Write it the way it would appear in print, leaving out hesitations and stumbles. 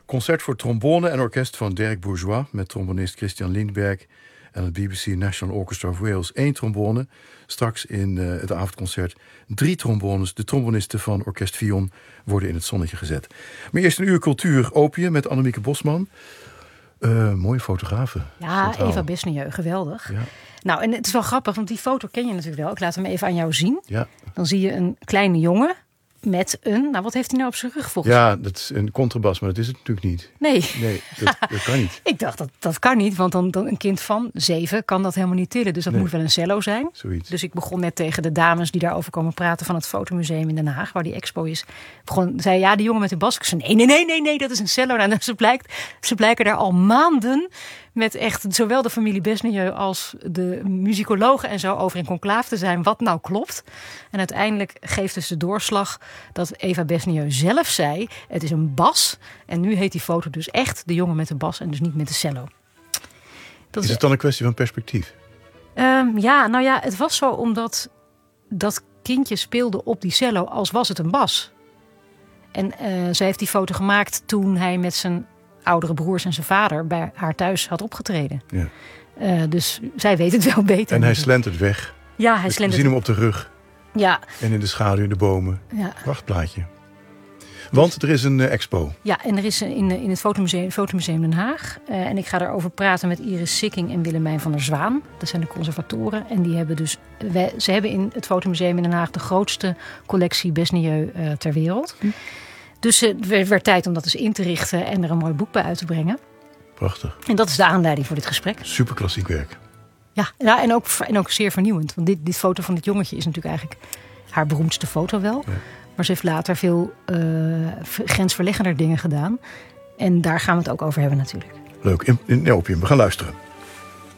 Concert voor trombone en orkest van Dirk Bourgeois met trombonist Christian Lindberg en het BBC National Orchestra of Wales. 1 trombone. Straks in het avondconcert 3 trombones. De trombonisten van Orkest Vion worden in het zonnetje gezet. Maar eerst een uur cultuur opium met Annemieke Bosman. Mooie fotografe. Ja, centraal. Eva Besnieu, geweldig. Ja. Nou, en het is wel grappig, want die foto ken je natuurlijk wel. Ik laat hem even aan jou zien. Ja. Dan zie je een kleine jongen met een... Nou, wat heeft hij nou op zijn rug volgens Ja, dat is een contrabas, maar dat is het natuurlijk niet. Nee. Nee, dat kan niet. Ik dacht, dat kan niet, want dan een kind van 7 kan dat helemaal niet tillen. Dus dat Nee. moet wel een cello zijn. Zoiets. Dus ik begon net tegen de dames die daarover komen praten van het Fotomuseum in Den Haag, waar die expo is. Zei ja, die jongen met de bas. Ik zei nee, dat is een cello. Nou, ze blijken daar al maanden met echt zowel de familie Besnieu als de muzikologen en zo over in conclaaf te zijn wat nou klopt. En uiteindelijk geeft dus de doorslag dat Eva Besnieu zelf zei, het is een bas. En nu heet die foto dus echt de jongen met de bas en dus niet met de cello. Is het dan een kwestie van perspectief? Ja, het was zo omdat dat kindje speelde op die cello als was het een bas. En zij heeft die foto gemaakt toen hij met zijn oudere broers en zijn vader bij haar thuis had opgetreden. Ja. Dus zij weet het wel beter. En hij slentert weg. Ja, hij We slentert. zien hem op de rug. Ja. En in de schaduw in de bomen. Ja. Wachtplaatje. Want er is een expo. Ja, en er is in het Fotomuseum Den Haag. En ik ga daarover praten met Iris Sikking en Willemijn van der Zwaan. Dat zijn de conservatoren. En die hebben ze hebben in het Fotomuseum in Den Haag de grootste collectie Besnieu ter wereld. Dus het werd tijd om dat eens in te richten en er een mooi boek bij uit te brengen. Prachtig. En dat is de aanleiding voor dit gesprek. Super klassiek werk. Ja, en ook zeer vernieuwend. Want dit foto van dit jongetje is natuurlijk eigenlijk haar beroemdste foto wel. Ja. Maar ze heeft later veel grensverleggender dingen gedaan. En daar gaan we het ook over hebben natuurlijk. Leuk. In Opium. We gaan luisteren.